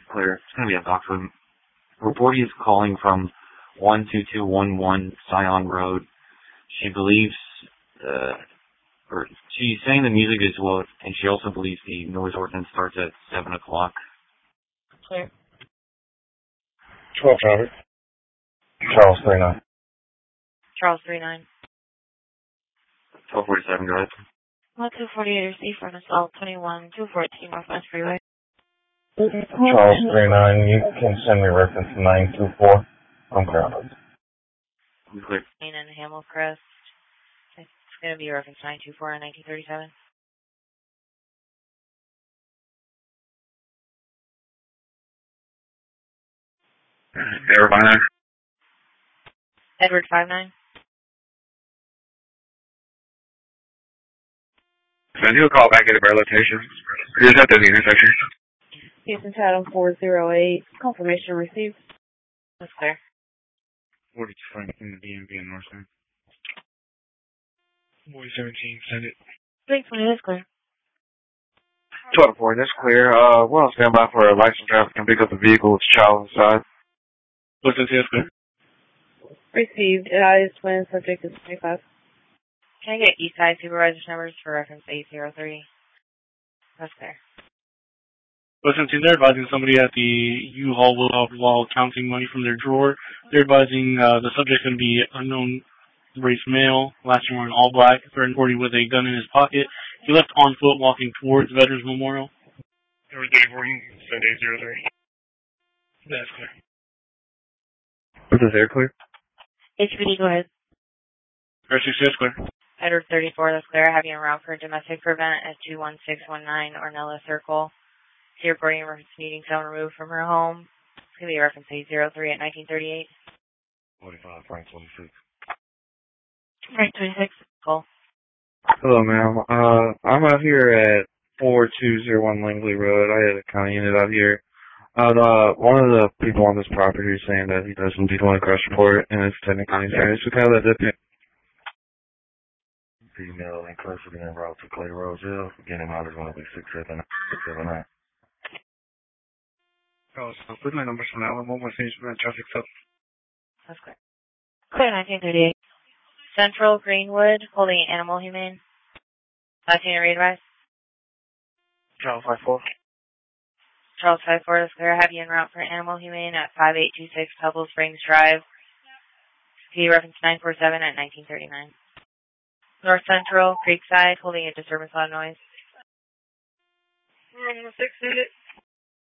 Clear. It's going to be a Dockford. Reportee is calling from 12211 Scion Road. She believes, or she's saying the music is low, and she also believes the noise ordinance starts at 7 o'clock. Clear. 12 traffic. Charles 39. Charles 39. 1247, go ahead. 1248 receive from assault 21 214 Northwest Freeway. Charles 39, you can send me reference 924. I'm clear on it. Clear. And Hamilcrest. It's going to be reference 924 and 1937. Edward 59. Edward 59. Send you a call back at a better location. Here's at the intersection. Houston Chatham 408. Confirmation received. That's clear. 42 Franklin, the DMV in North End. Boy 17, send it. 320 is clear. 12-4, that's clear. We're on standby for a licensed traffic and pick up the vehicle with the child inside. Listen to this, clear. Received. Eyes twin subject is 25. Can I get Eastside supervisor's numbers for reference 803? That's clear. Listen to, they're advising somebody at the U-Haul will help while counting money from their drawer. They're advising the subject going to be unknown race male, last year wearing all black, 30 with a gun in his pocket. He left on foot walking towards Veterans Memorial. Edward 34, you can send 803. That's clear. Is this air clear? HPD, go ahead. Air 66 clear. Edward 34, that's clear. Have you en route for a domestic prevent at 21619 Ornella Circle. See reporting reference needing someone removed from her home. It's going to be reference 803 at 1938. 45, Frank 26. Frank 26, call. Hello, ma'am. I'm out here at 4201 Langley Road. I had a county unit out here. One of the people on this property is saying that he does indeed want a crash report, and it's technically serious. We kind of let that Female in custody en route to Clay Rose Hill. Getting out is going to be 679. Put my numbers from that one. One more thing, traffic stop. That's clear. Clear 1938. Central Greenwood, holding animal humane. Last unit readvise. Charles 54. Charles 54, that's clear. Have you en route for animal humane at 5826 Pebble Springs Drive. P reference 947 at 1939. North Central, Creekside, holding a disturbance loud noise. 6 unit.